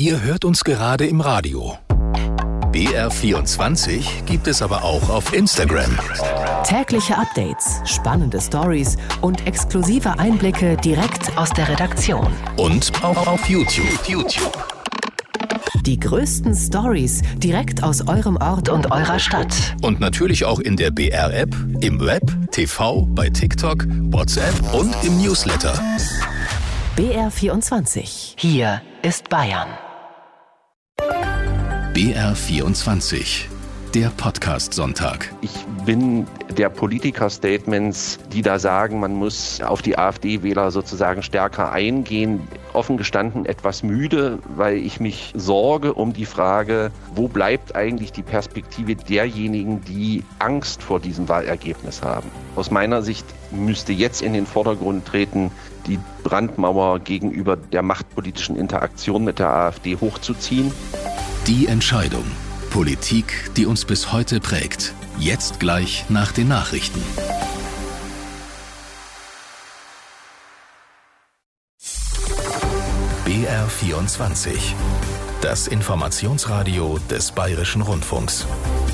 Ihr hört uns gerade im Radio. BR24 gibt es aber auch auf Instagram. Tägliche Updates, spannende Stories und exklusive Einblicke direkt aus der Redaktion. Und auch auf YouTube. Die größten Stories direkt aus eurem Ort und eurer Stadt. Und natürlich auch in der BR-App, im Web, TV, bei TikTok, WhatsApp und im Newsletter. BR24. Hier ist Bayern. BR24, der Podcast-Sonntag. Ich bin der Politiker-Statements, die da sagen, man muss auf die AfD-Wähler sozusagen stärker eingehen, offen gestanden etwas müde, weil ich mich sorge um die Frage, wo bleibt eigentlich die Perspektive derjenigen, die Angst vor diesem Wahlergebnis haben. Aus meiner Sicht müsste jetzt in den Vordergrund treten, die Brandmauer gegenüber der machtpolitischen Interaktion mit der AfD hochzuziehen. Die Entscheidung. Politik, die uns bis heute prägt. Jetzt gleich nach den Nachrichten. BR24. Das Informationsradio des Bayerischen Rundfunks.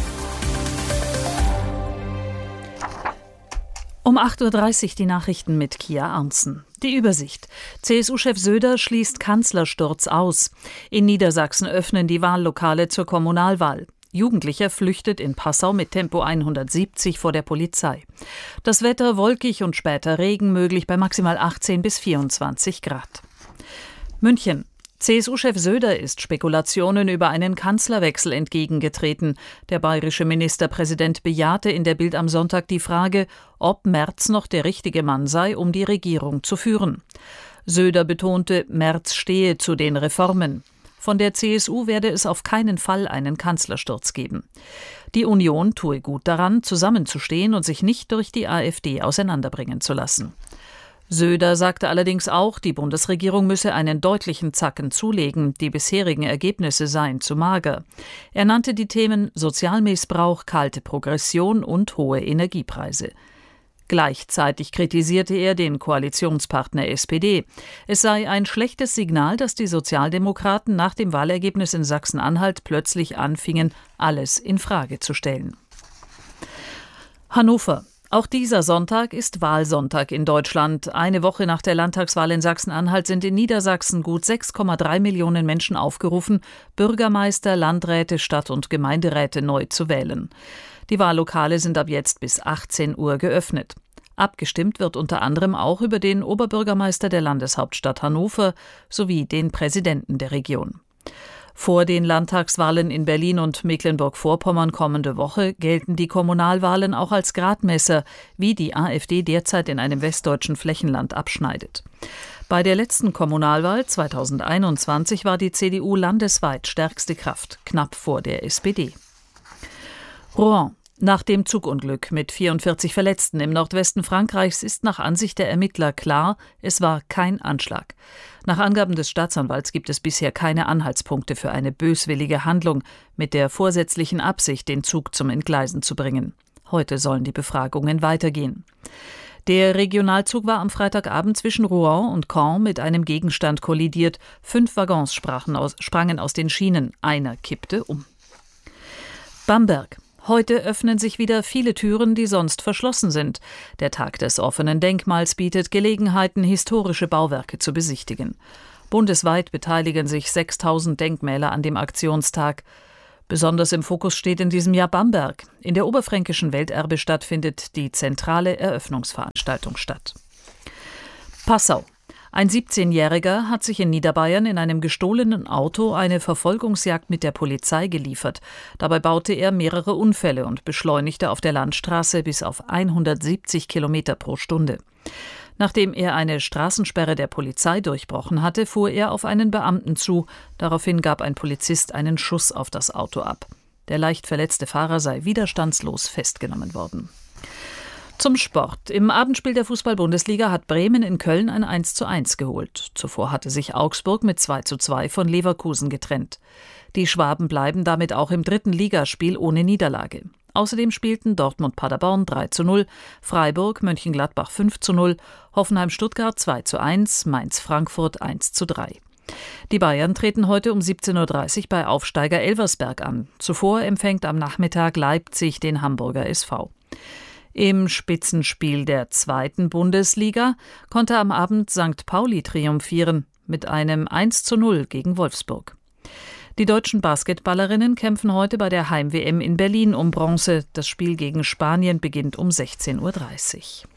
Um 8.30 Uhr die Nachrichten mit Kia Arntzen. Die Übersicht. CSU-Chef Söder schließt Kanzlersturz aus. In Niedersachsen öffnen die Wahllokale zur Kommunalwahl. Jugendlicher flüchtet in Passau mit Tempo 170 vor der Polizei. Das Wetter wolkig und später Regen möglich bei maximal 18 bis 24 Grad. München. CSU-Chef Söder ist Spekulationen über einen Kanzlerwechsel entgegengetreten. Der bayerische Ministerpräsident bejahte in der Bild am Sonntag die Frage, ob Merz noch der richtige Mann sei, um die Regierung zu führen. Söder betonte, Merz stehe zu den Reformen. Von der CSU werde es auf keinen Fall einen Kanzlersturz geben. Die Union tue gut daran, zusammenzustehen und sich nicht durch die AfD auseinanderbringen zu lassen. Söder sagte allerdings auch, die Bundesregierung müsse einen deutlichen Zacken zulegen, die bisherigen Ergebnisse seien zu mager. Er nannte die Themen Sozialmissbrauch, kalte Progression und hohe Energiepreise. Gleichzeitig kritisierte er den Koalitionspartner SPD. Es sei ein schlechtes Signal, dass die Sozialdemokraten nach dem Wahlergebnis in Sachsen-Anhalt plötzlich anfingen, alles in Frage zu stellen. Hannover. Auch dieser Sonntag ist Wahlsonntag in Deutschland. Eine Woche nach der Landtagswahl in Sachsen-Anhalt sind in Niedersachsen gut 6,3 Millionen Menschen aufgerufen, Bürgermeister, Landräte, Stadt- und Gemeinderäte neu zu wählen. Die Wahllokale sind ab jetzt bis 18 Uhr geöffnet. Abgestimmt wird unter anderem auch über den Oberbürgermeister der Landeshauptstadt Hannover sowie den Präsidenten der Region. Vor den Landtagswahlen in Berlin und Mecklenburg-Vorpommern kommende Woche gelten die Kommunalwahlen auch als Gradmesser, wie die AfD derzeit in einem westdeutschen Flächenland abschneidet. Bei der letzten Kommunalwahl 2021 war die CDU landesweit stärkste Kraft, knapp vor der SPD. Rouen. Nach dem Zugunglück mit 44 Verletzten im Nordwesten Frankreichs ist nach Ansicht der Ermittler klar, es war kein Anschlag. Nach Angaben des Staatsanwalts gibt es bisher keine Anhaltspunkte für eine böswillige Handlung mit der vorsätzlichen Absicht, den Zug zum Entgleisen zu bringen. Heute sollen die Befragungen weitergehen. Der Regionalzug war am Freitagabend zwischen Rouen und Caen mit einem Gegenstand kollidiert. 5 Waggons sprangen aus den Schienen. Einer kippte um. Bamberg. Heute öffnen sich wieder viele Türen, die sonst verschlossen sind. Der Tag des offenen Denkmals bietet Gelegenheiten, historische Bauwerke zu besichtigen. Bundesweit beteiligen sich 6.000 Denkmäler an dem Aktionstag. Besonders im Fokus steht in diesem Jahr Bamberg. In der oberfränkischen Welterbestadt findet die zentrale Eröffnungsveranstaltung statt. Passau. Ein 17-Jähriger hat sich in Niederbayern in einem gestohlenen Auto eine Verfolgungsjagd mit der Polizei geliefert. Dabei baute er mehrere Unfälle und beschleunigte auf der Landstraße bis auf 170 Kilometer pro Stunde. Nachdem er eine Straßensperre der Polizei durchbrochen hatte, fuhr er auf einen Beamten zu. Daraufhin gab ein Polizist einen Schuss auf das Auto ab. Der leicht verletzte Fahrer sei widerstandslos festgenommen worden. Zum Sport. Im Abendspiel der Fußball-Bundesliga hat Bremen in Köln ein 1:1 geholt. Zuvor hatte sich Augsburg mit 2:2 von Leverkusen getrennt. Die Schwaben bleiben damit auch im 3. Ligaspiel ohne Niederlage. Außerdem spielten Dortmund-Paderborn 3:0, Freiburg-Mönchengladbach 5:0, Hoffenheim-Stuttgart 2:1, Mainz-Frankfurt 1:3. Die Bayern treten heute um 17.30 Uhr bei Aufsteiger Elversberg an. Zuvor empfängt am Nachmittag Leipzig den Hamburger SV. Im Spitzenspiel der 2. Bundesliga konnte am Abend St. Pauli triumphieren mit einem 1:0 gegen Wolfsburg. Die deutschen Basketballerinnen kämpfen heute bei der Heim-WM in Berlin um Bronze. Das Spiel gegen Spanien beginnt um 16.30 Uhr.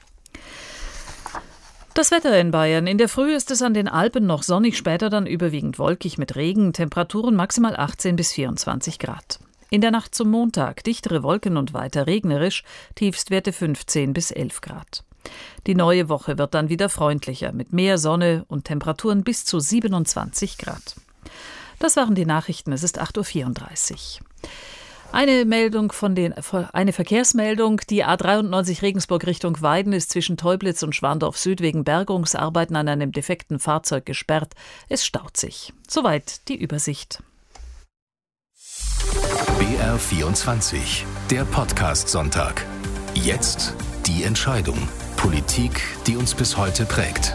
Das Wetter in Bayern. In der Früh ist es an den Alpen noch sonnig, später dann überwiegend wolkig mit Regen, Temperaturen maximal 18 bis 24 Grad. In der Nacht zum Montag dichtere Wolken und weiter regnerisch, Tiefstwerte 15 bis 11 Grad. Die neue Woche wird dann wieder freundlicher, mit mehr Sonne und Temperaturen bis zu 27 Grad. Das waren die Nachrichten, es ist 8.34 Uhr. Eine Verkehrsmeldung. Die A93 Regensburg Richtung Weiden ist zwischen Teublitz und Schwandorf Süd wegen Bergungsarbeiten an einem defekten Fahrzeug gesperrt. Es staut sich. Soweit die Übersicht. BR24, der Podcast-Sonntag. Jetzt die Entscheidung. Politik, die uns bis heute prägt.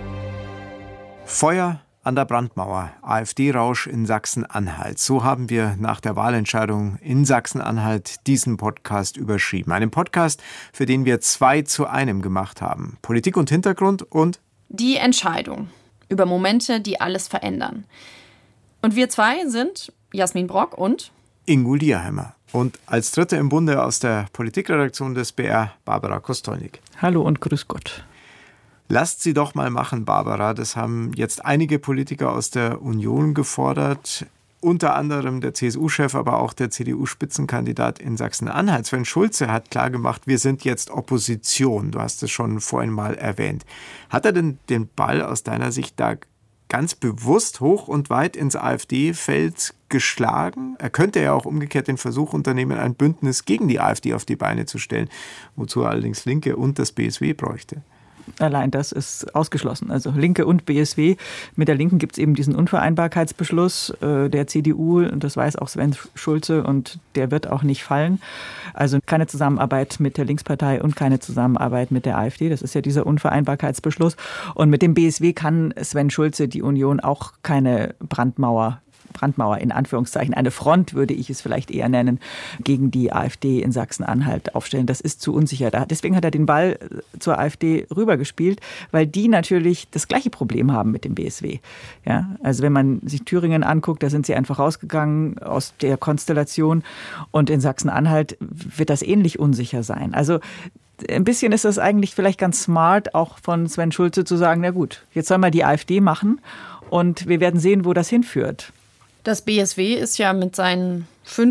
Feuer an der Brandmauer, AfD-Rausch in Sachsen-Anhalt. So haben wir nach der Wahlentscheidung in Sachsen-Anhalt diesen Podcast überschrieben. Einen Podcast, für den wir 2 zu 1 gemacht haben. Politik und Hintergrund und die Entscheidung über Momente, die alles verändern. Und wir 2 sind Jasmin Brock und Ingul Dierheimer. Und als Dritte im Bunde aus der Politikredaktion des BR, Barbara Kostolnik. Hallo und grüß Gott. Lasst sie doch mal machen, Barbara. Das haben jetzt einige Politiker aus der Union gefordert. Unter anderem der CSU-Chef, aber auch der CDU-Spitzenkandidat in Sachsen-Anhalt. Sven Schulze hat klargemacht, wir sind jetzt Opposition. Du hast es schon vorhin mal erwähnt. Hat er denn den Ball aus deiner Sicht da ganz bewusst hoch und weit ins AfD-Feld geschlagen? Er könnte ja auch umgekehrt den Versuch unternehmen, ein Bündnis gegen die AfD auf die Beine zu stellen, wozu er allerdings Linke und das BSW bräuchte. Allein das ist ausgeschlossen. Also Linke und BSW. Mit der Linken gibt es eben diesen Unvereinbarkeitsbeschluss der CDU. Und das weiß auch Sven Schulze und der wird auch nicht fallen. Also keine Zusammenarbeit mit der Linkspartei und keine Zusammenarbeit mit der AfD. Das ist ja dieser Unvereinbarkeitsbeschluss. Und mit dem BSW kann Sven Schulze die Union auch keine Brandmauer in Anführungszeichen, eine Front würde ich es vielleicht eher nennen, gegen die AfD in Sachsen-Anhalt aufstellen. Das ist zu unsicher. Deswegen hat er den Ball zur AfD rübergespielt, weil die natürlich das gleiche Problem haben mit dem BSW. Ja, also wenn man sich Thüringen anguckt, da sind sie einfach rausgegangen aus der Konstellation und in Sachsen-Anhalt wird das ähnlich unsicher sein. Also ein bisschen ist das eigentlich vielleicht ganz smart, auch von Sven Schulze zu sagen, na gut, jetzt soll mal die AfD machen und wir werden sehen, wo das hinführt. Das BSW ist ja mit seinen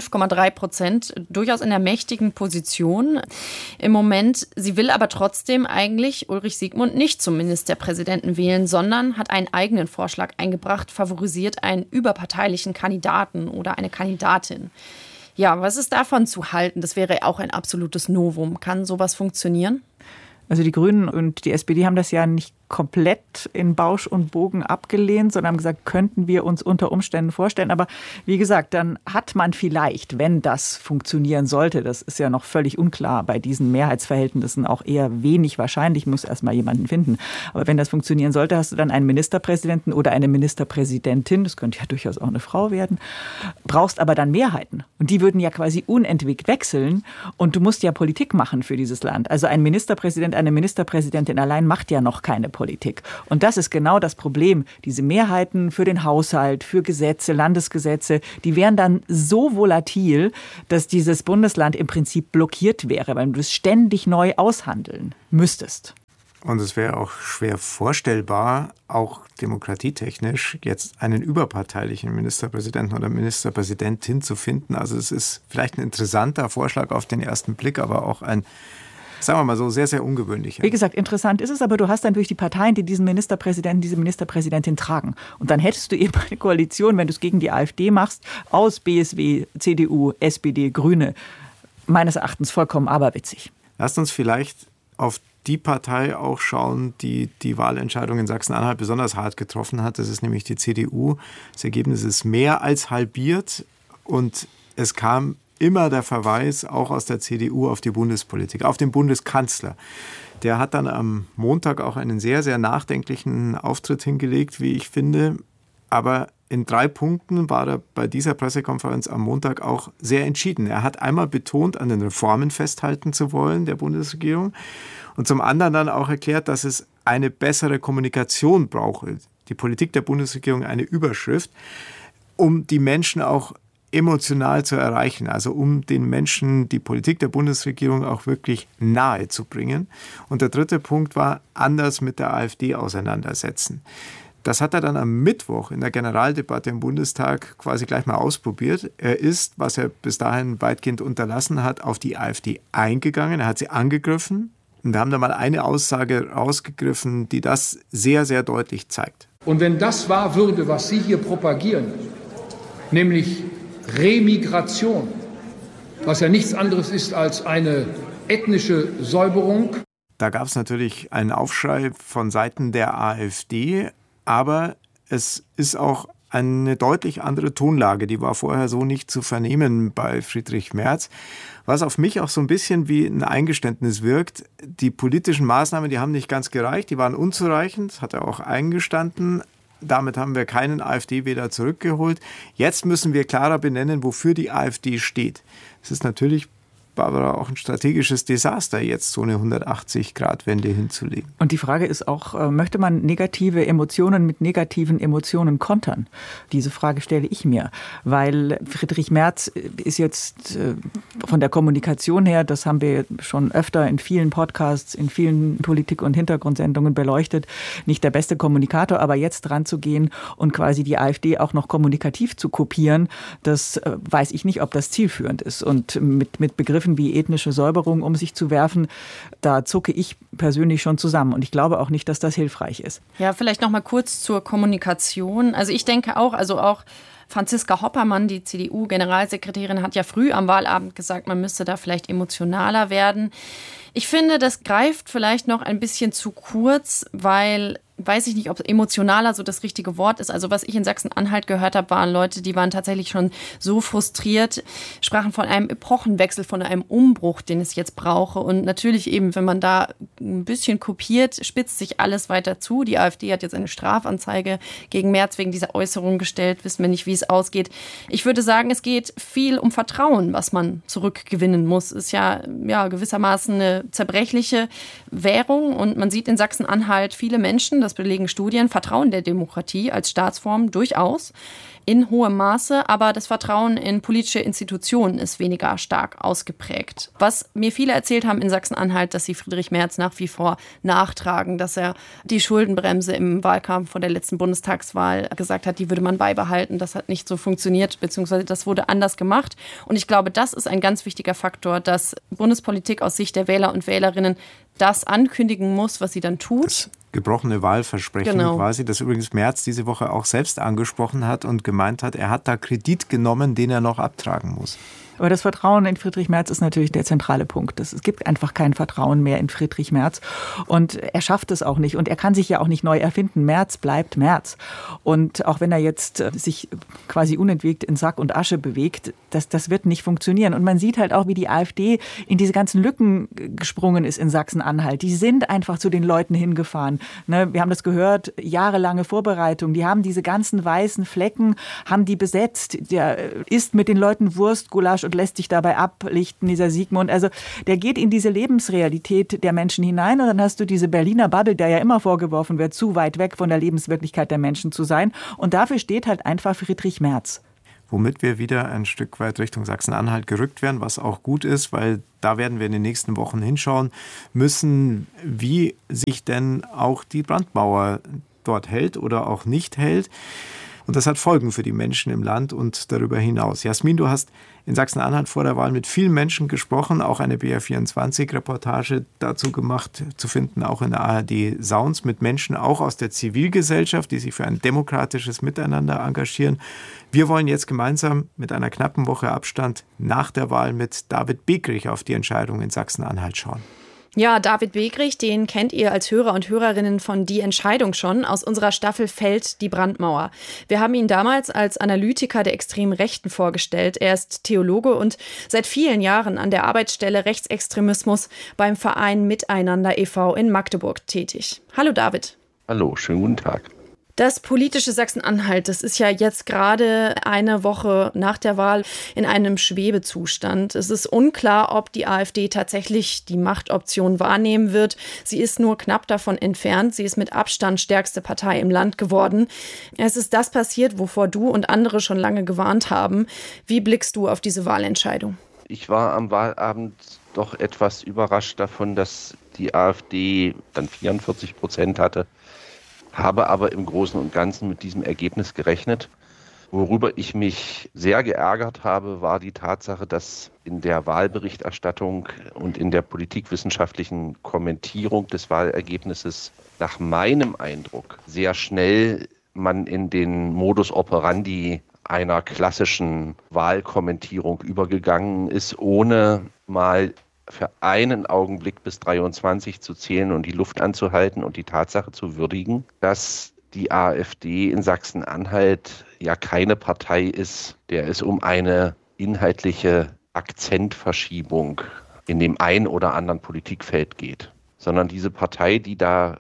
5,3% durchaus in der mächtigen Position im Moment. Sie will aber trotzdem eigentlich Ulrich Siegmund nicht zum Ministerpräsidenten wählen, sondern hat einen eigenen Vorschlag eingebracht, favorisiert einen überparteilichen Kandidaten oder eine Kandidatin. Ja, was ist davon zu halten? Das wäre auch ein absolutes Novum. Kann sowas funktionieren? Also die Grünen und die SPD haben das ja nicht komplett in Bausch und Bogen abgelehnt, sondern haben gesagt, könnten wir uns unter Umständen vorstellen. Aber wie gesagt, dann hat man vielleicht, wenn das funktionieren sollte, das ist ja noch völlig unklar bei diesen Mehrheitsverhältnissen, auch eher wenig wahrscheinlich, muss erst mal jemanden finden. Aber wenn das funktionieren sollte, hast du dann einen Ministerpräsidenten oder eine Ministerpräsidentin, das könnte ja durchaus auch eine Frau werden, brauchst aber dann Mehrheiten. Und die würden ja quasi unentwegt wechseln und du musst ja Politik machen für dieses Land. Also ein Ministerpräsident, eine Ministerpräsidentin allein macht ja noch keine Politik. Und das ist genau das Problem. Diese Mehrheiten für den Haushalt, für Gesetze, Landesgesetze, die wären dann so volatil, dass dieses Bundesland im Prinzip blockiert wäre, weil du es ständig neu aushandeln müsstest. Und es wäre auch schwer vorstellbar, auch demokratietechnisch, jetzt einen überparteilichen Ministerpräsidenten oder Ministerpräsidentin zu finden. Also es ist vielleicht ein interessanter Vorschlag auf den ersten Blick, aber auch ein, sagen wir mal so, sehr, sehr ungewöhnlicher. Wie gesagt, interessant ist es, aber du hast dann durch die Parteien, die diesen Ministerpräsidenten, diese Ministerpräsidentin tragen. Und dann hättest du eben eine Koalition, wenn du es gegen die AfD machst, aus BSW, CDU, SPD, Grüne. Meines Erachtens vollkommen aberwitzig. Lasst uns vielleicht auf die Partei auch schauen, die die Wahlentscheidung in Sachsen-Anhalt besonders hart getroffen hat. Das ist nämlich die CDU. Das Ergebnis ist mehr als halbiert und es kam immer der Verweis auch aus der CDU auf die Bundespolitik, auf den Bundeskanzler. Der hat dann am Montag auch einen sehr, sehr nachdenklichen Auftritt hingelegt, wie ich finde. Aber in 3 Punkten war er bei dieser Pressekonferenz am Montag auch sehr entschieden. Er hat einmal betont, an den Reformen festhalten zu wollen der Bundesregierung und zum anderen dann auch erklärt, dass es eine bessere Kommunikation brauche. Die Politik der Bundesregierung eine Überschrift, um die Menschen auch emotional zu erreichen, also um den Menschen die Politik der Bundesregierung auch wirklich nahe zu bringen. Und der 3. Punkt war, anders mit der AfD auseinandersetzen. Das hat er dann am Mittwoch in der Generaldebatte im Bundestag quasi gleich mal ausprobiert. Er ist, was er bis dahin weitgehend unterlassen hat, auf die AfD eingegangen. Er hat sie angegriffen. Und wir haben da mal eine Aussage rausgegriffen, die das sehr, sehr deutlich zeigt. Und wenn das wahr würde, was Sie hier propagieren, nämlich Remigration, was ja nichts anderes ist als eine ethnische Säuberung. Da gab es natürlich einen Aufschrei von Seiten der AfD, aber es ist auch eine deutlich andere Tonlage, die war vorher so nicht zu vernehmen bei Friedrich Merz, was auf mich auch so ein bisschen wie ein Eingeständnis wirkt. Die politischen Maßnahmen, die haben nicht ganz gereicht, die waren unzureichend, hat er auch eingestanden. Damit haben wir keinen AfD-Wähler zurückgeholt. Jetzt müssen wir klarer benennen, wofür die AfD steht. Es ist natürlich, Barbara, auch ein strategisches Desaster, jetzt so eine 180-Grad-Wende hinzulegen. Und die Frage ist auch, möchte man negative Emotionen mit negativen Emotionen kontern? Diese Frage stelle ich mir, weil Friedrich Merz ist jetzt von der Kommunikation her, das haben wir schon öfter in vielen Podcasts, in vielen Politik- und Hintergrundsendungen beleuchtet, nicht der beste Kommunikator, aber jetzt dran zu gehen und quasi die AfD auch noch kommunikativ zu kopieren, das weiß ich nicht, ob das zielführend ist. Und mit Begriffen wie ethnische Säuberung um sich zu werfen, da zucke ich persönlich schon zusammen. Und ich glaube auch nicht, dass das hilfreich ist. Ja, vielleicht noch mal kurz zur Kommunikation. Also ich denke auch, Franziska Hoppermann, die CDU-Generalsekretärin, hat ja früh am Wahlabend gesagt, man müsste da vielleicht emotionaler werden. Ich finde, das greift vielleicht noch ein bisschen zu kurz, weil, weiß ich nicht, ob emotionaler so das richtige Wort ist. Also was ich in Sachsen-Anhalt gehört habe, waren Leute, die waren tatsächlich schon so frustriert, sprachen von einem Epochenwechsel, von einem Umbruch, den es jetzt brauche. Und natürlich eben, wenn man da ein bisschen kopiert, spitzt sich alles weiter zu. Die AfD hat jetzt eine Strafanzeige gegen Merz wegen dieser Äußerung gestellt. Wissen wir nicht, wie es ausgeht. Ich würde sagen, es geht viel um Vertrauen, was man zurückgewinnen muss. Ist ja gewissermaßen eine zerbrechliche Währung. Und man sieht in Sachsen-Anhalt viele Menschen, das belegen Studien, vertrauen der Demokratie als Staatsform durchaus in hohem Maße, aber das Vertrauen in politische Institutionen ist weniger stark ausgeprägt. Was mir viele erzählt haben in Sachsen-Anhalt, dass sie Friedrich Merz nach wie vor nachtragen, dass er die Schuldenbremse im Wahlkampf vor der letzten Bundestagswahl gesagt hat, die würde man beibehalten. Das hat nicht so funktioniert, beziehungsweise das wurde anders gemacht. Und ich glaube, das ist ein ganz wichtiger Faktor, dass Bundespolitik aus Sicht der Wähler und Wählerinnen das ankündigen muss, was sie dann tut. Das gebrochene Wahlversprechen quasi, das übrigens Merz diese Woche auch selbst angesprochen hat und gemeint hat, er hat da Kredit genommen, den er noch abtragen muss. Aber das Vertrauen in Friedrich Merz ist natürlich der zentrale Punkt. Es gibt einfach kein Vertrauen mehr in Friedrich Merz. Und er schafft es auch nicht. Und er kann sich ja auch nicht neu erfinden. Merz bleibt Merz. Und auch wenn er jetzt sich quasi unentwegt in Sack und Asche bewegt, das wird nicht funktionieren. Und man sieht halt auch, wie die AfD in diese ganzen Lücken gesprungen ist in Sachsen-Anhalt. Die sind einfach zu den Leuten hingefahren. Wir haben das gehört, jahrelange Vorbereitung. Die haben diese ganzen weißen Flecken, haben die besetzt. Der isst mit den Leuten Wurst, Gulasch und lässt sich dabei ablichten, dieser Sigmund. Also der geht in diese Lebensrealität der Menschen hinein und dann hast du diese Berliner Bubble, der ja immer vorgeworfen wird, zu weit weg von der Lebenswirklichkeit der Menschen zu sein. Und dafür steht halt einfach Friedrich Merz. Womit wir wieder ein Stück weit Richtung Sachsen-Anhalt gerückt werden, was auch gut ist, weil da werden wir in den nächsten Wochen hinschauen müssen, wie sich denn auch die Brandmauer dort hält oder auch nicht hält. Und das hat Folgen für die Menschen im Land und darüber hinaus. Jasmin, du hast in Sachsen-Anhalt vor der Wahl mit vielen Menschen gesprochen, auch eine BR24-Reportage dazu gemacht, zu finden, auch in der ARD Sounds, mit Menschen auch aus der Zivilgesellschaft, die sich für ein demokratisches Miteinander engagieren. Wir wollen jetzt gemeinsam mit einer knappen Woche Abstand nach der Wahl mit David Begrich auf die Entscheidung in Sachsen-Anhalt schauen. Ja, David Begrich, den kennt ihr als Hörer und Hörerinnen von Die Entscheidung schon. Aus unserer Staffel Fällt die Brandmauer. Wir haben ihn damals als Analytiker der extremen Rechten vorgestellt. Er ist Theologe und seit vielen Jahren an der Arbeitsstelle Rechtsextremismus beim Verein Miteinander e.V. in Magdeburg tätig. Hallo David. Hallo, schönen guten Tag. Das politische Sachsen-Anhalt, das ist ja jetzt gerade eine Woche nach der Wahl in einem Schwebezustand. Es ist unklar, ob die AfD tatsächlich die Machtoption wahrnehmen wird. Sie ist nur knapp davon entfernt. Sie ist mit Abstand stärkste Partei im Land geworden. Es ist das passiert, wovor du und andere schon lange gewarnt haben. Wie blickst du auf diese Wahlentscheidung? Ich war am Wahlabend doch etwas überrascht davon, dass die AfD dann 44% hatte. Habe aber im Großen und Ganzen mit diesem Ergebnis gerechnet. Worüber ich mich sehr geärgert habe, war die Tatsache, dass in der Wahlberichterstattung und in der politikwissenschaftlichen Kommentierung des Wahlergebnisses nach meinem Eindruck sehr schnell man in den Modus operandi einer klassischen Wahlkommentierung übergegangen ist, ohne mal für einen Augenblick bis 23 zu zählen und die Luft anzuhalten und die Tatsache zu würdigen, dass die AfD in Sachsen-Anhalt ja keine Partei ist, der es um eine inhaltliche Akzentverschiebung in dem ein oder anderen Politikfeld geht, sondern diese Partei, die da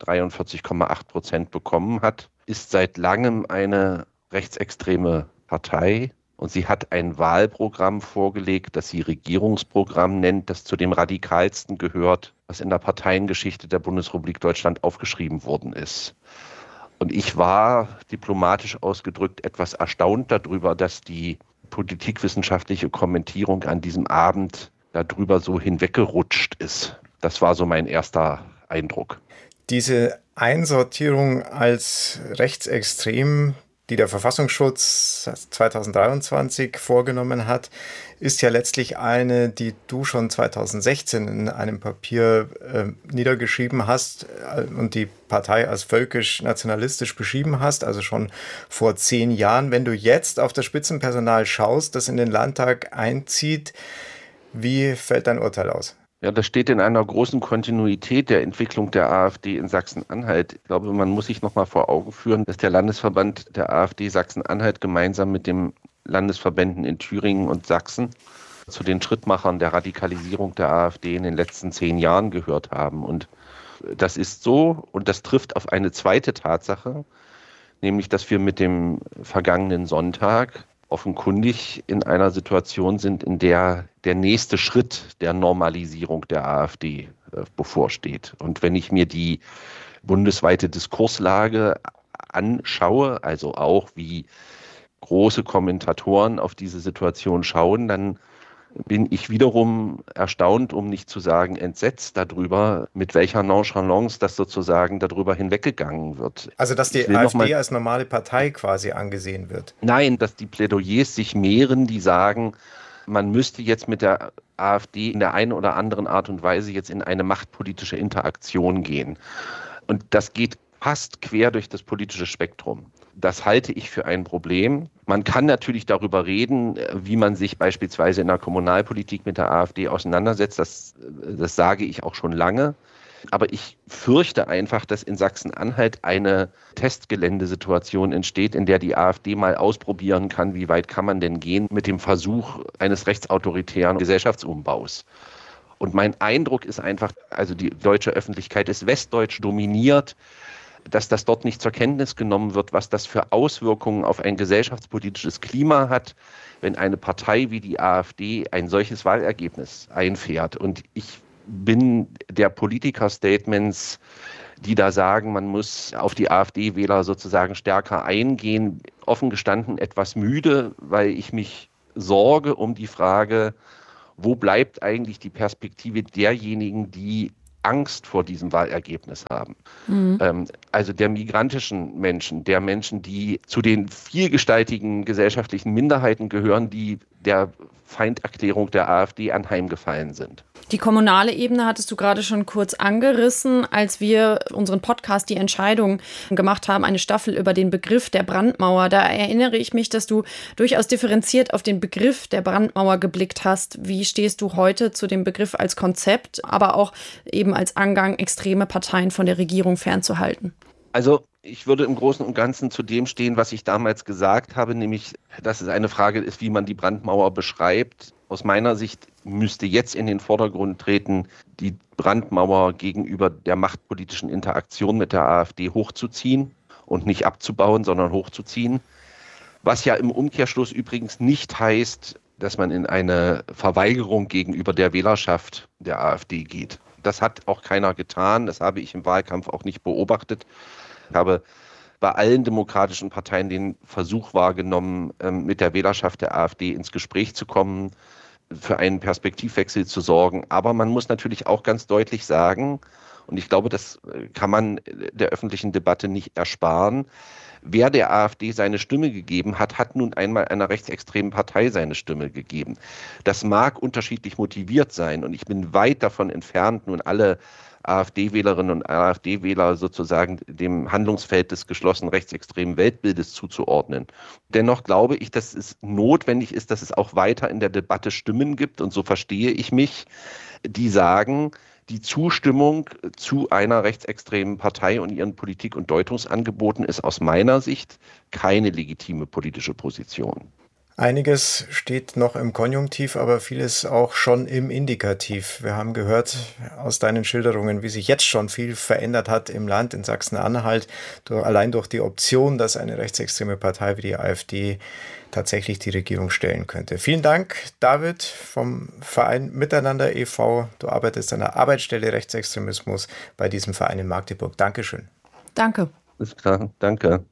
43,8% bekommen hat, ist seit langem eine rechtsextreme Partei. Und sie hat ein Wahlprogramm vorgelegt, das sie Regierungsprogramm nennt, das zu dem radikalsten gehört, was in der Parteiengeschichte der Bundesrepublik Deutschland aufgeschrieben worden ist. Und ich war, diplomatisch ausgedrückt, etwas erstaunt darüber, dass die politikwissenschaftliche Kommentierung an diesem Abend darüber so hinweggerutscht ist. Das war so mein erster Eindruck. Diese Einsortierung als rechtsextrem, die der Verfassungsschutz 2023 vorgenommen hat, ist ja letztlich eine, die du schon 2016 in einem Papier niedergeschrieben hast und die Partei als völkisch-nationalistisch beschrieben hast, also schon vor 10 Jahren. Wenn du jetzt auf das Spitzenpersonal schaust, das in den Landtag einzieht, wie fällt dein Urteil aus? Ja, das steht in einer großen Kontinuität der Entwicklung der AfD in Sachsen-Anhalt. Ich glaube, man muss sich noch mal vor Augen führen, dass der Landesverband der AfD Sachsen-Anhalt gemeinsam mit den Landesverbänden in Thüringen und Sachsen zu den Schrittmachern der Radikalisierung der AfD in den letzten 10 Jahren gehört haben. Und das ist so, und das trifft auf eine zweite Tatsache, nämlich, dass wir mit dem vergangenen Sonntag offenkundig in einer Situation sind, in der der nächste Schritt der Normalisierung der AfD bevorsteht. Und wenn ich mir die bundesweite Diskurslage anschaue, also auch wie große Kommentatoren auf diese Situation schauen, dann bin ich wiederum erstaunt, um nicht zu sagen entsetzt darüber, mit welcher Nonchalance das sozusagen darüber hinweggegangen wird. Also dass die AfD als normale Partei quasi angesehen wird? Nein, dass die Plädoyers sich mehren, die sagen, man müsste jetzt mit der AfD in der einen oder anderen Art und Weise jetzt in eine machtpolitische Interaktion gehen. Und das geht fast quer durch das politische Spektrum. Das halte ich für ein Problem. Man kann natürlich darüber reden, wie man sich beispielsweise in der Kommunalpolitik mit der AfD auseinandersetzt. Das sage ich auch schon lange. Aber ich fürchte einfach, dass in Sachsen-Anhalt eine Testgeländesituation entsteht, in der die AfD mal ausprobieren kann, wie weit kann man denn gehen mit dem Versuch eines rechtsautoritären Gesellschaftsumbaus. Und mein Eindruck ist einfach, also die deutsche Öffentlichkeit ist westdeutsch dominiert, dass das dort nicht zur Kenntnis genommen wird, was das für Auswirkungen auf ein gesellschaftspolitisches Klima hat, wenn eine Partei wie die AfD ein solches Wahlergebnis einfährt. Und ich bin der Politiker-Statements, die da sagen, man muss auf die AfD-Wähler sozusagen stärker eingehen, offen gestanden etwas müde, weil ich mich sorge um die Frage, wo bleibt eigentlich die Perspektive derjenigen, die Angst vor diesem Wahlergebnis haben. Also der migrantischen Menschen, der Menschen, die zu den vielgestaltigen gesellschaftlichen Minderheiten gehören, die der Feinderklärung der AfD anheimgefallen sind. Die kommunale Ebene hattest du gerade schon kurz angerissen, als wir unseren Podcast Die Entscheidung gemacht haben, eine Staffel über den Begriff der Brandmauer. Da erinnere ich mich, dass du durchaus differenziert auf den Begriff der Brandmauer geblickt hast. Wie stehst du heute zu dem Begriff als Konzept, aber auch eben als Angang, extreme Parteien von der Regierung fernzuhalten? Also ich würde im Großen und Ganzen zu dem stehen, was ich damals gesagt habe, nämlich, dass es eine Frage ist, wie man die Brandmauer beschreibt. Aus meiner Sicht müsste jetzt in den Vordergrund treten, die Brandmauer gegenüber der machtpolitischen Interaktion mit der AfD hochzuziehen und nicht abzubauen, sondern hochzuziehen. Was ja im Umkehrschluss übrigens nicht heißt, dass man in eine Verweigerung gegenüber der Wählerschaft der AfD geht. Das hat auch keiner getan, das habe ich im Wahlkampf auch nicht beobachtet. Ich habe bei allen demokratischen Parteien den Versuch wahrgenommen, mit der Wählerschaft der AfD ins Gespräch zu kommen, für einen Perspektivwechsel zu sorgen. Aber man muss natürlich auch ganz deutlich sagen, und ich glaube, das kann man der öffentlichen Debatte nicht ersparen, wer der AfD seine Stimme gegeben hat, hat nun einmal einer rechtsextremen Partei seine Stimme gegeben. Das mag unterschiedlich motiviert sein und ich bin weit davon entfernt, nun alle AfD-Wählerinnen und AfD-Wähler sozusagen dem Handlungsfeld des geschlossenen rechtsextremen Weltbildes zuzuordnen. Dennoch glaube ich, dass es notwendig ist, dass es auch weiter in der Debatte Stimmen gibt, und so verstehe ich mich, die sagen, die Zustimmung zu einer rechtsextremen Partei und ihren Politik- und Deutungsangeboten ist aus meiner Sicht keine legitime politische Position. Einiges steht noch im Konjunktiv, aber vieles auch schon im Indikativ. Wir haben gehört aus deinen Schilderungen, wie sich jetzt schon viel verändert hat im Land, in Sachsen-Anhalt, allein durch die Option, dass eine rechtsextreme Partei wie die AfD tatsächlich die Regierung stellen könnte. Vielen Dank, David vom Verein Miteinander e.V. Du arbeitest an der Arbeitsstelle Rechtsextremismus bei diesem Verein in Magdeburg. Dankeschön. Danke. Ist klar, danke.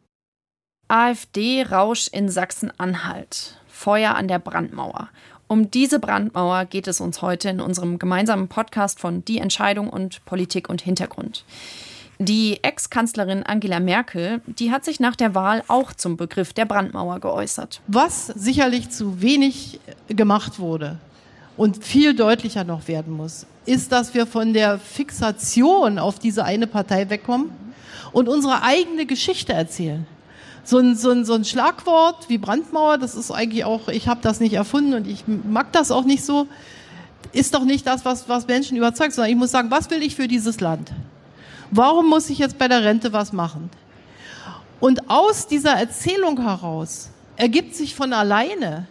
AfD-Rausch in Sachsen-Anhalt. Feuer an der Brandmauer. Um diese Brandmauer geht es uns heute in unserem gemeinsamen Podcast von Die Entscheidung und Politik und Hintergrund. Die Ex-Kanzlerin Angela Merkel, die hat sich nach der Wahl auch zum Begriff der Brandmauer geäußert. Was sicherlich zu wenig gemacht wurde und viel deutlicher noch werden muss, ist, dass wir von der Fixation auf diese eine Partei wegkommen und unsere eigene Geschichte erzählen. So ein Schlagwort wie Brandmauer, das ist eigentlich auch, ich habe das nicht erfunden und ich mag das auch nicht so, ist doch nicht das, was Menschen überzeugt, sondern ich muss sagen, was will ich für dieses Land? Warum muss ich jetzt bei der Rente was machen? Und aus dieser Erzählung heraus ergibt sich von alleine,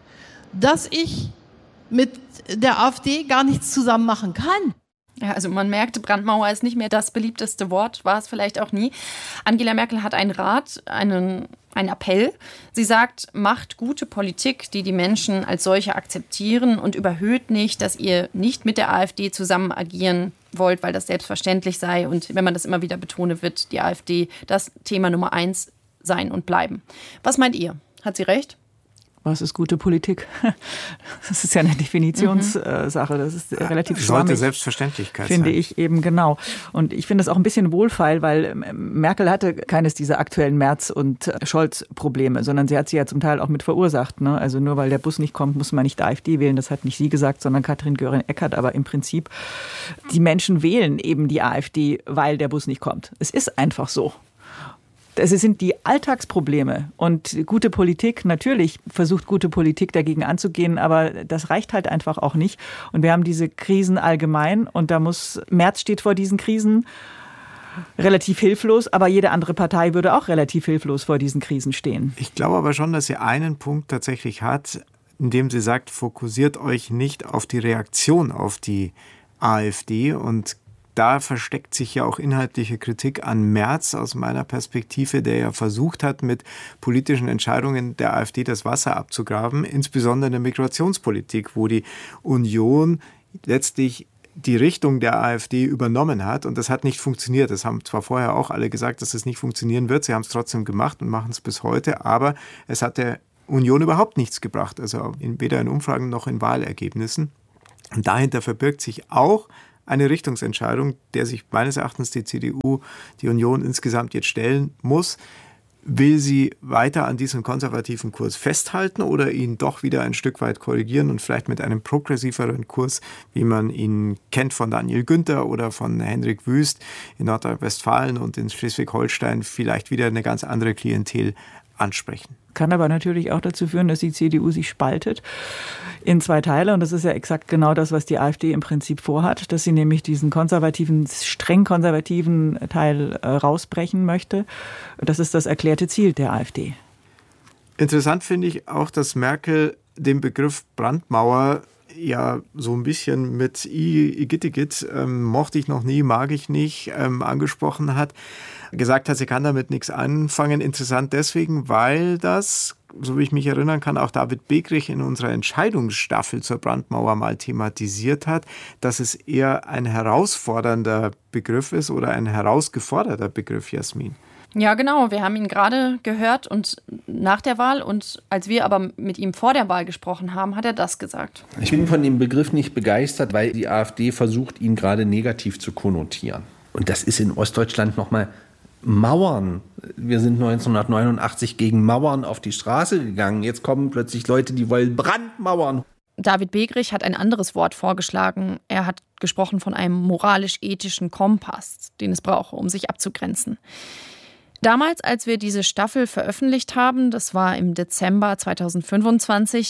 dass ich mit der AfD gar nichts zusammen machen kann. Ja, also man merkt, Brandmauer ist nicht mehr das beliebteste Wort, war es vielleicht auch nie. Angela Merkel hat einen Rat, einen Appell. Sie sagt, macht gute Politik, die die Menschen als solche akzeptieren und überhöht nicht, dass ihr nicht mit der AfD zusammen agieren wollt, weil das selbstverständlich sei. Und wenn man das immer wieder betone, wird die AfD das Thema Nummer 1 sein und bleiben. Was meint ihr? Hat sie recht? Was ist gute Politik? Das ist ja eine Definitionssache. Das ist relativ schwammig. Sollte Selbstverständlichkeit finde sein. ich eben, genau. Und ich finde es auch ein bisschen wohlfeil, weil Merkel hatte keines dieser aktuellen Merz- und Scholz-Probleme, sondern sie hat sie ja zum Teil auch mit verursacht. Ne? Also nur weil der Bus nicht kommt, muss man nicht AfD wählen. Das hat nicht sie gesagt, sondern Katrin Göring-Eckardt. Aber im Prinzip, die Menschen wählen eben die AfD, weil der Bus nicht kommt. Es ist einfach so. Es sind die Alltagsprobleme und gute Politik, natürlich versucht gute Politik dagegen anzugehen, aber das reicht halt einfach auch nicht. Und wir haben diese Krisen allgemein und Merz steht vor diesen Krisen relativ hilflos, aber jede andere Partei würde auch relativ hilflos vor diesen Krisen stehen. Ich glaube aber schon, dass sie einen Punkt tatsächlich hat, indem sie sagt, fokussiert euch nicht auf die Reaktion auf die AfD, und da versteckt sich ja auch inhaltliche Kritik an Merz aus meiner Perspektive, der ja versucht hat, mit politischen Entscheidungen der AfD das Wasser abzugraben, insbesondere in der Migrationspolitik, wo die Union letztlich die Richtung der AfD übernommen hat, und das hat nicht funktioniert. Das haben zwar vorher auch alle gesagt, dass es nicht funktionieren wird, sie haben es trotzdem gemacht und machen es bis heute, aber es hat der Union überhaupt nichts gebracht, also weder in Umfragen noch in Wahlergebnissen. Und dahinter verbirgt sich auch eine Richtungsentscheidung, der sich meines Erachtens die CDU, die Union insgesamt jetzt stellen muss. Will sie weiter an diesem konservativen Kurs festhalten oder ihn doch wieder ein Stück weit korrigieren und vielleicht mit einem progressiveren Kurs, wie man ihn kennt von Daniel Günther oder von Henrik Wüst in Nordrhein-Westfalen und in Schleswig-Holstein, vielleicht wieder eine ganz andere Klientel ansprechen? Kann aber natürlich auch dazu führen, dass die CDU sich spaltet in zwei Teile. Und das ist ja exakt genau das, was die AfD im Prinzip vorhat, dass sie nämlich diesen streng konservativen Teil rausbrechen möchte. Das ist das erklärte Ziel der AfD. Interessant finde ich auch, dass Merkel den Begriff Brandmauer ja so ein bisschen mit Igitt, mochte ich noch nie, mag ich nicht, angesprochen hat, gesagt hat, sie kann damit nichts anfangen. Interessant deswegen, weil das, so wie ich mich erinnern kann, auch David Begrich in unserer Entscheidungsstaffel zur Brandmauer mal thematisiert hat, dass es eher ein herausfordernder Begriff ist oder ein herausgeforderter Begriff, Jasmin. Ja, genau. Wir haben ihn gerade gehört und nach der Wahl. Und als wir aber mit ihm vor der Wahl gesprochen haben, hat er das gesagt. Ich bin von dem Begriff nicht begeistert, weil die AfD versucht, ihn gerade negativ zu konnotieren. Und das ist in Ostdeutschland nochmal Mauern. Wir sind 1989 gegen Mauern auf die Straße gegangen. Jetzt kommen plötzlich Leute, die wollen Brandmauern. David Begrich hat ein anderes Wort vorgeschlagen. Er hat gesprochen von einem moralisch-ethischen Kompass, den es brauche, um sich abzugrenzen. Damals, als wir diese Staffel veröffentlicht haben, das war im Dezember 2025,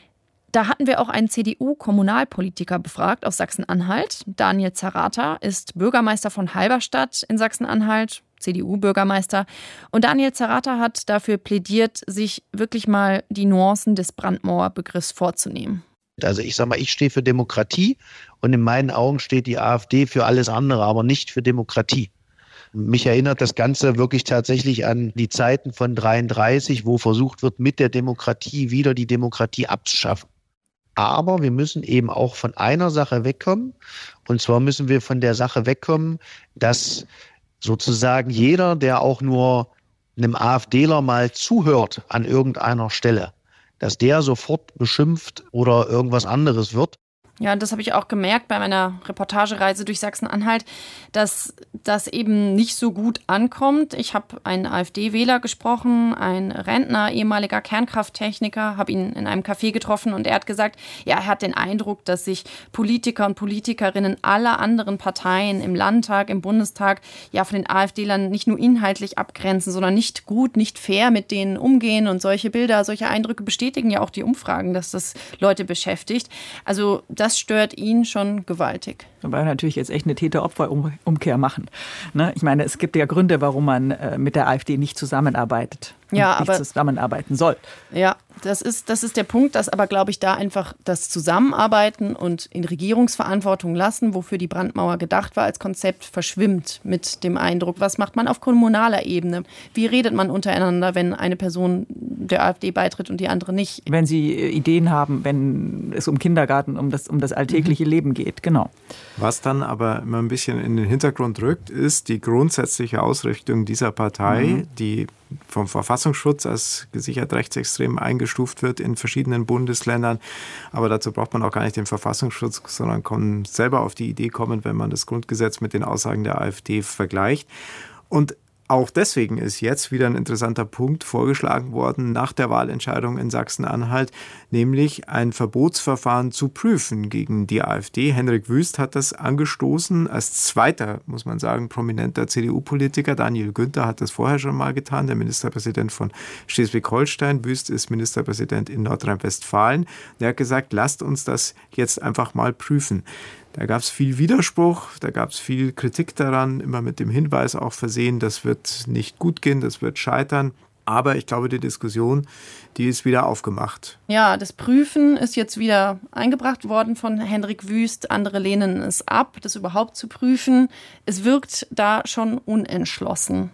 da hatten wir auch einen CDU-Kommunalpolitiker befragt aus Sachsen-Anhalt. Daniel Zerrata ist Bürgermeister von Halberstadt in Sachsen-Anhalt, CDU-Bürgermeister. Und Daniel Zerrata hat dafür plädiert, sich wirklich mal die Nuancen des Brandmauerbegriffs vorzunehmen. Also ich sage mal, ich stehe für Demokratie und in meinen Augen steht die AfD für alles andere, aber nicht für Demokratie. Mich erinnert das Ganze wirklich tatsächlich an die Zeiten von 1933, wo versucht wird, mit der Demokratie wieder die Demokratie abzuschaffen. Aber wir müssen eben auch von einer Sache wegkommen. Und zwar müssen wir von der Sache wegkommen, dass sozusagen jeder, der auch nur einem AfDler mal zuhört an irgendeiner Stelle, dass der sofort beschimpft oder irgendwas anderes wird. Ja, das habe ich auch gemerkt bei meiner Reportagereise durch Sachsen-Anhalt, dass das eben nicht so gut ankommt. Ich habe einen AfD-Wähler gesprochen, ein Rentner, ehemaliger Kernkrafttechniker, habe ihn in einem Café getroffen und er hat gesagt, ja, er hat den Eindruck, dass sich Politiker und Politikerinnen aller anderen Parteien im Landtag, im Bundestag, ja von den AfDlern nicht nur inhaltlich abgrenzen, sondern nicht gut, nicht fair mit denen umgehen. Und solche Bilder, solche Eindrücke bestätigen ja auch die Umfragen, dass das Leute beschäftigt. Also das stört ihn schon gewaltig. Wobei wir natürlich jetzt echt eine Täter-Opfer-Umkehr machen. Ne? Ich meine, es gibt ja Gründe, warum man mit der AfD nicht zusammenarbeitet. Ja, nicht zusammenarbeiten soll. Ja, das ist der Punkt, dass aber, glaube ich, da einfach das Zusammenarbeiten und in Regierungsverantwortung lassen, wofür die Brandmauer gedacht war, als Konzept verschwimmt mit dem Eindruck, was macht man auf kommunaler Ebene? Wie redet man untereinander, wenn eine Person der AfD beitritt und die andere nicht? Wenn Sie Ideen haben, wenn es um Kindergarten, um das alltägliche Leben geht, genau. Was dann aber immer ein bisschen in den Hintergrund rückt, ist die grundsätzliche Ausrichtung dieser Partei, die vom Verfassungsschutz als gesichert rechtsextrem eingestuft wird in verschiedenen Bundesländern. Aber dazu braucht man auch gar nicht den Verfassungsschutz, sondern kann selber auf die Idee kommen, wenn man das Grundgesetz mit den Aussagen der AfD vergleicht. Und auch deswegen ist jetzt wieder ein interessanter Punkt vorgeschlagen worden nach der Wahlentscheidung in Sachsen-Anhalt, nämlich ein Verbotsverfahren zu prüfen gegen die AfD. Henrik Wüst hat das angestoßen, als zweiter, muss man sagen, prominenter CDU-Politiker. Daniel Günther hat das vorher schon mal getan, der Ministerpräsident von Schleswig-Holstein. Wüst ist Ministerpräsident in Nordrhein-Westfalen. Der hat gesagt, lasst uns das jetzt einfach mal prüfen. Da gab es viel Widerspruch, da gab es viel Kritik daran, immer mit dem Hinweis auch versehen, das wird nicht gut gehen, das wird scheitern. Aber ich glaube, die Diskussion, die ist wieder aufgemacht. Ja, das Prüfen ist jetzt wieder eingebracht worden von Henrik Wüst. Andere lehnen es ab, das überhaupt zu prüfen. Es wirkt da schon unentschlossen.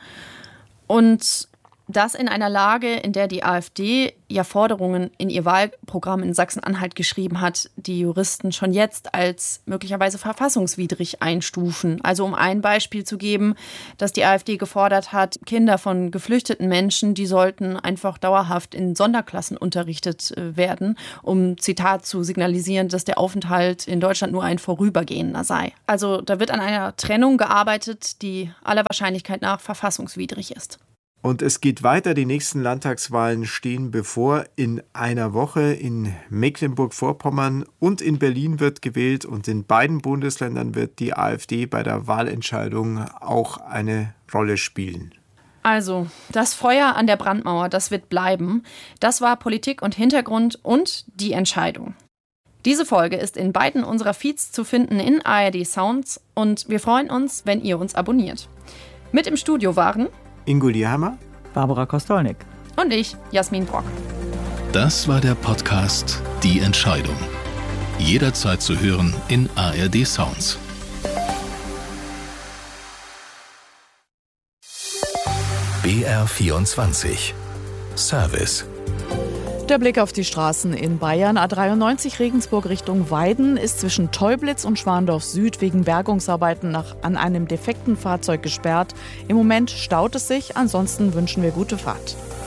Und das in einer Lage, in der die AfD ja Forderungen in ihr Wahlprogramm in Sachsen-Anhalt geschrieben hat, die Juristen schon jetzt als möglicherweise verfassungswidrig einstufen. Also um ein Beispiel zu geben, dass die AfD gefordert hat, Kinder von geflüchteten Menschen, die sollten einfach dauerhaft in Sonderklassen unterrichtet werden, um, Zitat, zu signalisieren, dass der Aufenthalt in Deutschland nur ein vorübergehender sei. Also da wird an einer Trennung gearbeitet, die aller Wahrscheinlichkeit nach verfassungswidrig ist. Und es geht weiter. Die nächsten Landtagswahlen stehen bevor. In einer Woche in Mecklenburg-Vorpommern und in Berlin wird gewählt. Und in beiden Bundesländern wird die AfD bei der Wahlentscheidung auch eine Rolle spielen. Also, das Feuer an der Brandmauer, das wird bleiben. Das war Politik und Hintergrund und die Entscheidung. Diese Folge ist in beiden unserer Feeds zu finden in ARD Sounds. Und wir freuen uns, wenn ihr uns abonniert. Mit im Studio waren Ingo Lierhammer, Barbara Kostolnik und ich, Jasmin Brock. Das war der Podcast Die Entscheidung. Jederzeit zu hören in ARD Sounds. BR24 Service. Der Blick auf die Straßen in Bayern. A93 Regensburg Richtung Weiden ist zwischen Teublitz und Schwandorf Süd wegen Bergungsarbeiten an einem defekten Fahrzeug gesperrt. Im Moment staut es sich, ansonsten wünschen wir gute Fahrt.